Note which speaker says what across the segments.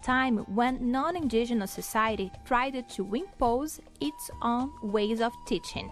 Speaker 1: time when non-indigenous society tried to impose its own ways of teaching.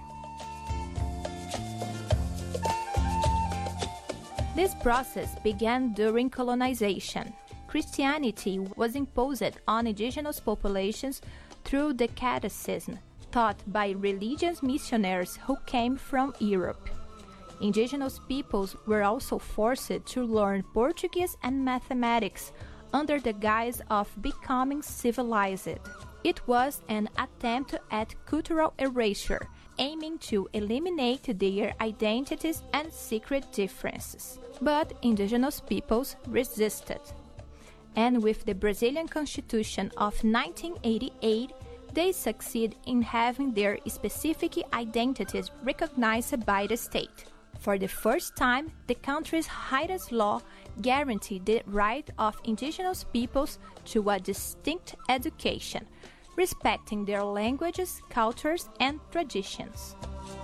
Speaker 1: This process began during colonization. Christianity was imposed on indigenous populations through the catechism taught by religious missionaries who came from Europe. Indigenous peoples were also forced to learn Portuguese and mathematics under the guise of becoming civilized. It was an attempt at cultural erasure, aiming to eliminate their identities and secret differences. But indigenous peoples resisted. And with the Brazilian Constitution of 1988, they succeed in having their specific identities recognized by the state. For the first time, the country's highest law guaranteed the right of indigenous peoples to a distinct education, respecting their languages, cultures, and traditions.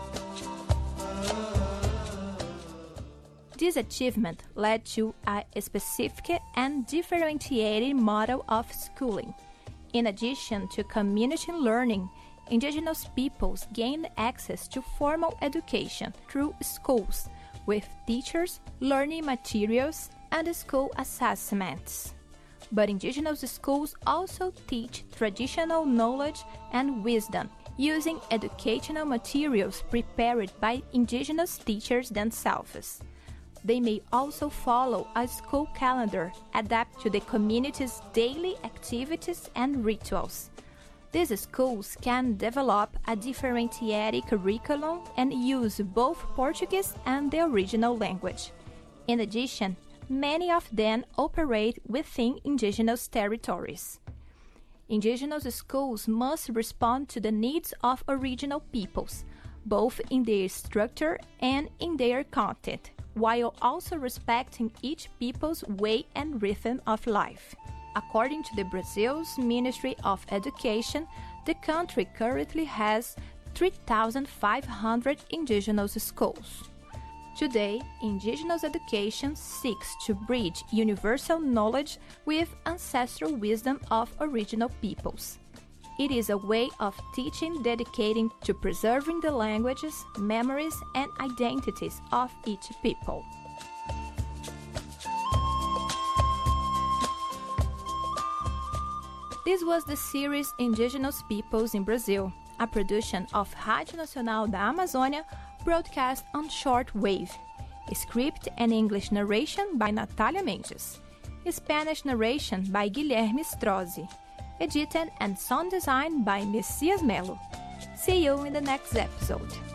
Speaker 1: This achievement led to a specific and differentiated model of schooling. In addition to community learning, indigenous peoples gained access to formal education through schools, with teachers, learning materials, and school assessments. But indigenous schools also teach traditional knowledge and wisdom, using educational materials prepared by indigenous teachers themselves. They may also follow a school calendar adapted to the community's daily activities and rituals. These schools can develop a differentiated curriculum and use both Portuguese and the original language. In addition, many of them operate within indigenous territories. Indigenous schools must respond to the needs of original peoples, both in their structure and in their content, while also respecting each people's way and rhythm of life. According to the Brazil's Ministry of Education, the country currently has 3,500 indigenous schools. Today, indigenous education seeks to bridge universal knowledge with ancestral wisdom of original peoples. It is a way of teaching dedicating to preserving the languages, memories, and identities of each people. This was the series Indigenous Peoples in Brazil, a production of Rádio Nacional da Amazônia, broadcast on shortwave. Script and English narration by Natalia Mendes. Spanish narration by Guilherme Strozzi. Edited and sound design by Messias Melo. See you in the next episode.